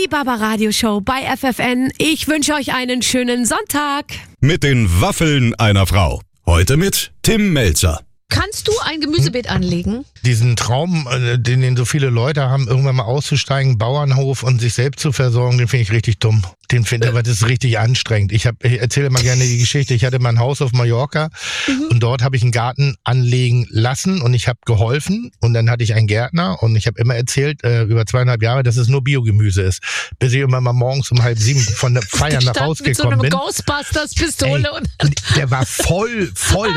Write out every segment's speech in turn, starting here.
Die Barbaradio-Show bei FFN. Ich wünsche euch einen schönen Sonntag. Mit den Waffeln einer Frau. Heute mit Tim Melzer. Kannst du ein Gemüsebeet anlegen? Diesen Traum, den so viele Leute haben, irgendwann mal auszusteigen, Bauernhof und sich selbst zu versorgen, den finde ich richtig dumm. Aber das ist richtig anstrengend. Ich erzähle mal gerne die Geschichte. Ich hatte mal ein Haus auf Mallorca und dort habe ich einen Garten anlegen lassen und ich habe geholfen und dann hatte ich einen Gärtner und ich habe immer erzählt, über 2,5 Jahre, dass es nur Biogemüse ist. Bis ich immer mal morgens um 6:30 von der Feier nach Hause gekommen bin. Mit so einem Ghostbusters-Pistole. Der war voll.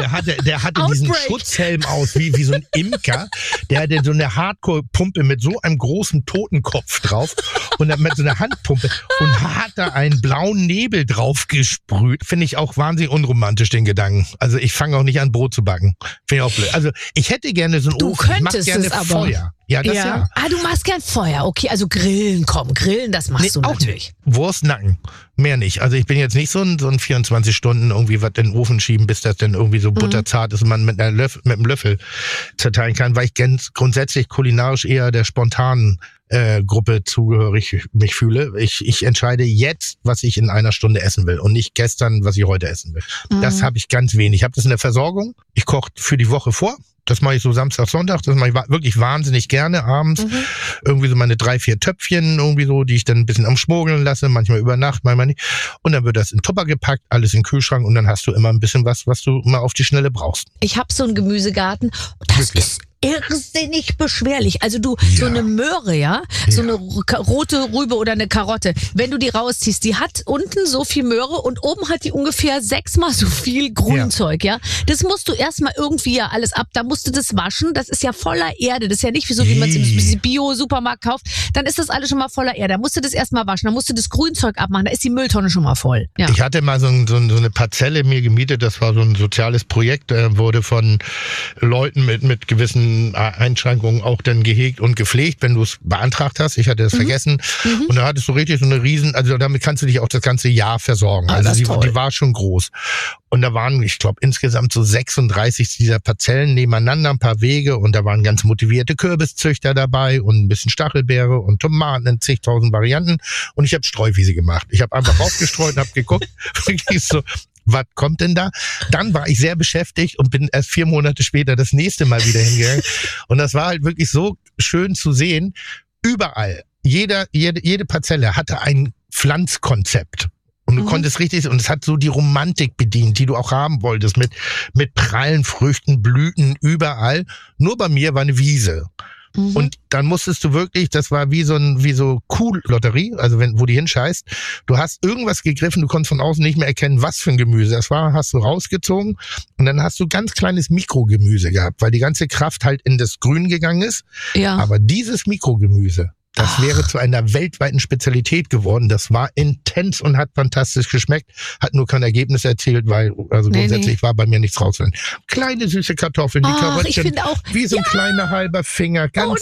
Der hatte diesen Schutzhelm aus, wie so ein Imker. Der hatte so eine Hardcore-Pumpe mit so einem großen Totenkopf drauf und dann mit so einer Handpumpe und hat da einen blauen Nebel drauf gesprüht. Finde ich auch wahnsinnig unromantisch, den Gedanken. Also ich fange auch nicht an, Brot zu backen. Finde ich auch blöd. Also ich hätte gerne so einen Ofen. Ich mache gerne Feuer. Ja, das ja. Ah, du machst gern Feuer. Okay, also Grillen, Grillen, das machst du natürlich. Wurst, Nacken. Mehr nicht. Also ich bin jetzt nicht so ein 24 Stunden irgendwie was in den Ofen schieben, bis das dann irgendwie so butterzart ist und man mit einem Löffel zerteilen kann, weil ich grundsätzlich kulinarisch eher der spontanen Gruppe zugehörig mich fühle. Ich entscheide jetzt, was ich in einer Stunde essen will und nicht gestern, was ich heute essen will. Das habe ich ganz wenig. Ich habe das in der Versorgung. Ich koche für die Woche vor. Das mache ich so Samstag, Sonntag. Das mache ich wirklich wahnsinnig gerne abends. Irgendwie so meine 3-4 Töpfchen irgendwie so, die ich dann ein bisschen amschmogeln lasse. Manchmal über Nacht, manchmal nicht. Und dann wird das in Tupper gepackt, alles in den Kühlschrank und dann hast du immer ein bisschen was du mal auf die Schnelle brauchst. Ich habe so einen Gemüsegarten. Das ist irrsinnig beschwerlich. Also so eine Möhre, so eine rote Rübe oder eine Karotte, wenn du die rausziehst, die hat unten so viel Möhre und oben hat die ungefähr 6-mal so viel Grünzeug, Das musst du erstmal irgendwie alles ab, da musst du das waschen, das ist ja voller Erde, das ist ja nicht so, wie man es im Bio-Supermarkt kauft, dann ist das alles schon mal voller Erde, da musst du das erstmal waschen, dann musst du das Grünzeug abmachen, da ist die Mülltonne schon mal voll. Ja. Ich hatte mal so eine Parzelle mir gemietet, das war so ein soziales Projekt, wurde von Leuten mit gewissen Einschränkungen auch dann gehegt und gepflegt, wenn du es beantragt hast. Ich hatte das vergessen. Und da hattest du richtig so eine also damit kannst du dich auch das ganze Jahr versorgen. Also die war schon groß. Und da waren, ich glaube, insgesamt so 36 dieser Parzellen nebeneinander, ein paar Wege und da waren ganz motivierte Kürbiszüchter dabei und ein bisschen Stachelbeere und Tomaten in zigtausend Varianten. Und ich habe Streuwiese gemacht. Ich habe einfach rausgestreut und habe geguckt, wirklich so, was kommt denn da? Dann war ich sehr beschäftigt und bin erst 4 Monate später das nächste Mal wieder hingegangen. Und das war halt wirklich so schön zu sehen. Überall, jede Parzelle hatte ein Pflanzkonzept. Und du konntest richtig, und es hat so die Romantik bedient, die du auch haben wolltest, mit prallen Früchten, Blüten, überall. Nur bei mir war eine Wiese. Und dann musstest du wirklich, das war wie so Kuhlotterie, also wo die hinscheißt, du hast irgendwas gegriffen, du konntest von außen nicht mehr erkennen, was für ein Gemüse das war, hast du rausgezogen und dann hast du ganz kleines Mikrogemüse gehabt, weil die ganze Kraft halt in das Grün gegangen ist. Ja. Aber dieses Mikrogemüse, das wäre zu einer weltweiten Spezialität geworden. Das war intens und hat fantastisch geschmeckt. Hat nur kein Ergebnis erzielt, weil grundsätzlich war bei mir nichts raus. Kleine süße Kartoffeln, die Karottchen, wie so ein kleiner halber Finger, ganz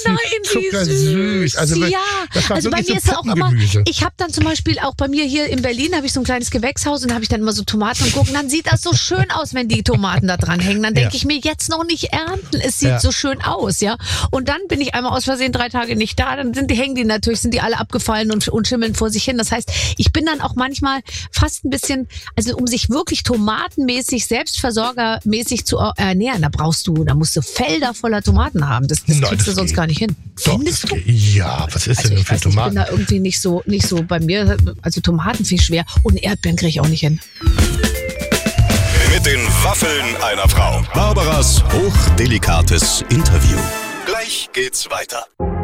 zuckersüß. Also das war wirklich so Puppengemüse. Ich habe dann zum Beispiel auch bei mir hier in Berlin, habe ich so ein kleines Gewächshaus und habe ich dann immer so Tomaten und gucken. Dann sieht das so schön aus, wenn die Tomaten da dran hängen. Dann denke ich mir, jetzt noch nicht ernten. Es sieht so schön aus, Und dann bin ich einmal aus Versehen 3 Tage nicht da. Dann sind die alle abgefallen und schimmeln vor sich hin. Das heißt, ich bin dann auch manchmal fast ein bisschen, also um sich wirklich tomatenmäßig, selbstversorgermäßig zu ernähren, da musst du Felder voller Tomaten haben. Das kriegst du sonst gar nicht hin. Findest du? Ja, was ist denn für Tomaten? Ich bin da irgendwie nicht so bei mir, also Tomaten viel schwer und Erdbeeren kriege ich auch nicht hin. Mit den Waffeln einer Frau. Barbaras hochdelikates Interview. Gleich geht's weiter.